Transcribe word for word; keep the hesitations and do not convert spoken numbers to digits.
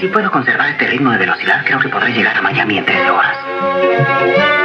Si puedo conservar este ritmo de velocidad, creo que podré llegar a Miami en trece horas.